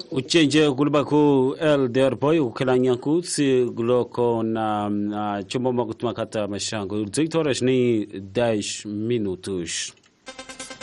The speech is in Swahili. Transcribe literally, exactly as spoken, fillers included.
Uchenje gulba ku elder boy ukelanya ku si gloko na, na chombo makutumakata mashango. Zitoresh ni dash minutos.